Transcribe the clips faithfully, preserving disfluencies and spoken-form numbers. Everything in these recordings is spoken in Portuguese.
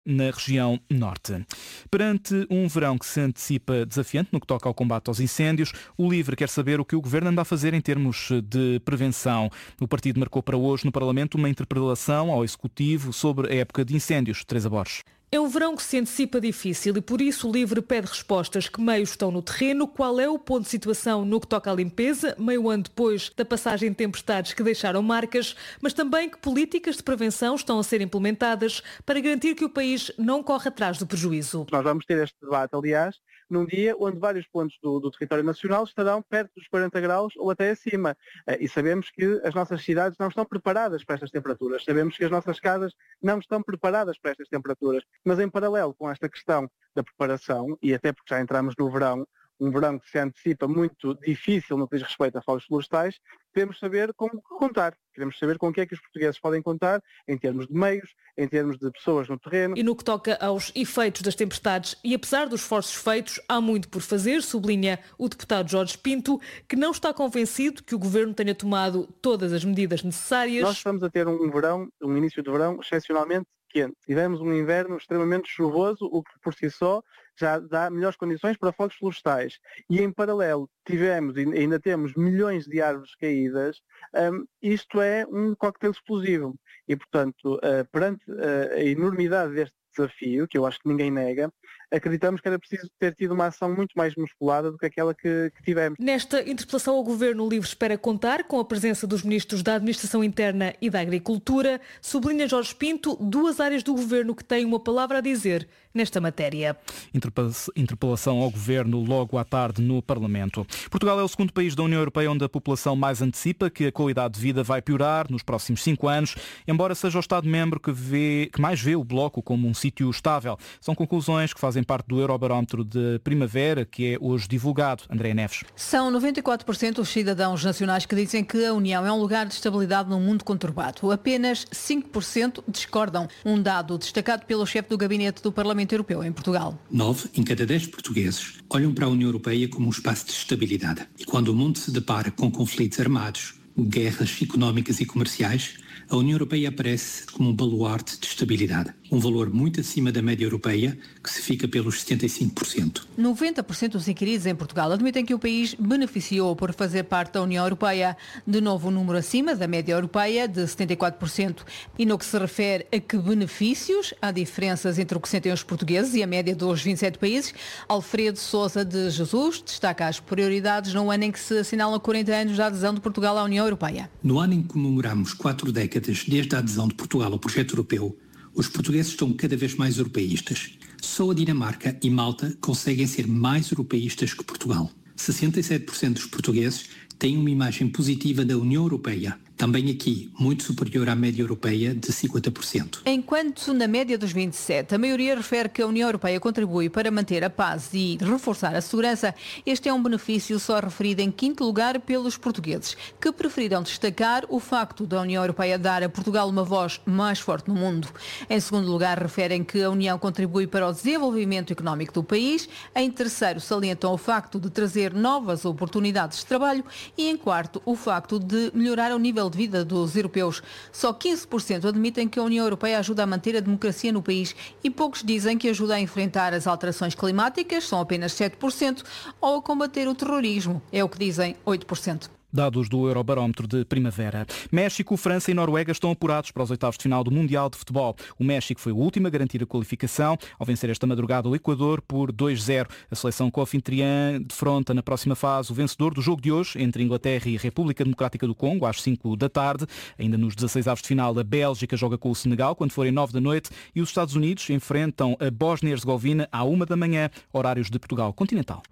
na região norte. Perante um verão que se antecipa desafiante no que toca ao combate aos incêndios, o LIVRE quer saber o que o Governo anda a fazer em termos de prevenção. O partido marcou para hoje no Parlamento uma interpelação ao Executivo sobre a época de incêndios. Teresa Borges. É um verão que se antecipa difícil e por isso o LIVRE pede respostas. Que meios estão no terreno? Qual é o ponto de situação no que toca à limpeza, meio ano depois da passagem de tempestades que deixaram marcas, mas também que políticas de prevenção estão a ser implementadas para garantir que o país não corre atrás do prejuízo. Nós vamos ter este debate, aliás, num dia onde vários pontos do, do território nacional estarão perto dos quarenta graus ou até acima. E sabemos que as nossas cidades não estão preparadas para estas temperaturas. Sabemos que as nossas casas não estão preparadas para estas temperaturas. Mas em paralelo com esta questão da preparação, e até porque já entramos no verão, um verão que se antecipa muito difícil no que diz respeito a fogos florestais, queremos saber com que contar. Queremos saber com o que é que os portugueses podem contar em termos de meios, em termos de pessoas no terreno. E no que toca aos efeitos das tempestades, e apesar dos esforços feitos, há muito por fazer, sublinha o deputado Jorge Pinto, que não está convencido que o Governo tenha tomado todas as medidas necessárias. Nós estamos a ter um verão, um início de verão excepcionalmente quente. Tivemos um inverno extremamente chuvoso, o que por si só já dá melhores condições para fogos florestais. E em paralelo tivemos e ainda temos milhões de árvores caídas. Um, isto é um coquetel explosivo. E, portanto, uh, perante uh, a enormidade deste desafio, que eu acho que ninguém nega, acreditamos que era preciso ter tido uma ação muito mais musculada do que aquela que, que tivemos. Nesta interpelação ao Governo, o LIVRE espera contar com a presença dos ministros da Administração Interna e da Agricultura. Sublinha Jorge Pinto duas áreas do Governo que têm uma palavra a dizer nesta matéria. Interpelação ao Governo logo à tarde no Parlamento. Portugal é o segundo país da União Europeia onde a população mais antecipa que a qualidade de vida vai piorar nos próximos cinco anos, embora seja o Estado-membro que, vê, que mais vê o bloco como um sítio estável. São conclusões que fazem parte do Eurobarómetro de Primavera, que é hoje divulgado. André Neves. São noventa e quatro por cento os cidadãos nacionais que dizem que a União é um lugar de estabilidade num mundo conturbado. Apenas cinco por cento discordam. Um dado destacado pelo chefe do Gabinete do Parlamento Europeu em Portugal. Nove em cada dez portugueses olham para a União Europeia como um espaço de estabilidade. E quando o mundo se depara com conflitos armados, guerras económicas e comerciais, a União Europeia aparece como um baluarte de estabilidade. Um valor muito acima da média europeia, que se fica pelos setenta e cinco por cento. noventa por cento dos inquiridos em Portugal admitem que o país beneficiou por fazer parte da União Europeia. De novo, um número acima da média europeia, de setenta e quatro por cento. E no que se refere a que benefícios, há diferenças entre o que sentem os portugueses e a média dos vinte e sete países. Alfredo Sousa de Jesus destaca as prioridades no ano em que se assinalam quarenta anos da adesão de Portugal à União Europeia. No ano em que comemoramos quatro décadas desde a adesão de Portugal ao projeto europeu, os portugueses estão cada vez mais europeístas. Só a Dinamarca e Malta conseguem ser mais europeístas que Portugal. sessenta e sete por cento dos portugueses têm uma imagem positiva da União Europeia. Também aqui, muito superior à média europeia de cinquenta por cento. Enquanto na média dos vinte e sete, a maioria refere que a União Europeia contribui para manter a paz e reforçar a segurança, este é um benefício só referido em quinto lugar pelos portugueses, que preferiram destacar o facto da União Europeia dar a Portugal uma voz mais forte no mundo. Em segundo lugar, referem que a União contribui para o desenvolvimento económico do país. Em terceiro, salientam o facto de trazer novas oportunidades de trabalho e, em quarto, o facto de melhorar o nível de vida dos europeus. Só quinze por cento admitem que a União Europeia ajuda a manter a democracia no país e poucos dizem que ajuda a enfrentar as alterações climáticas, são apenas sete por cento, ou a combater o terrorismo, é o que dizem oito por cento. Dados do Eurobarómetro de Primavera. México, França e Noruega estão apurados para os oitavos de final do Mundial de Futebol. O México foi o último a garantir a qualificação ao vencer esta madrugada o Equador por dois a zero. A seleção co-anfitriã defronta na próxima fase o vencedor do jogo de hoje entre Inglaterra e República Democrática do Congo às cinco da tarde. Ainda nos dezasseis de final, a Bélgica joga com o Senegal quando forem nove da noite e os Estados Unidos enfrentam a Bósnia e Herzegovina à uma da manhã, horários de Portugal continental.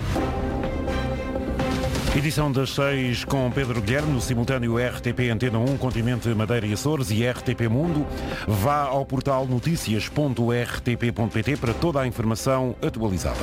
Edição das seis com Pedro Guilherme, no simultâneo R T P Antena um, Continente, Madeira e Açores e R T P Mundo. Vá ao portal noticias ponto r t p ponto p t para toda a informação atualizada.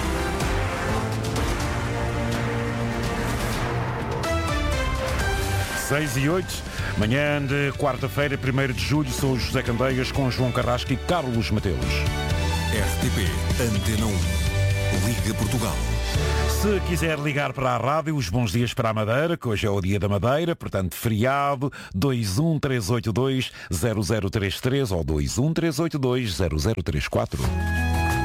seis e oito, manhã de quarta-feira, primeiro de julho, sou José Candeias com João Carrasco e Carlos Mateus. R T P Antena um. Liga Portugal. Se quiser ligar para a rádio, os bons dias para a Madeira, que hoje é o dia da Madeira, portanto feriado, dois um três oito dois zero zero três três ou dois um três oito dois zero zero três quatro.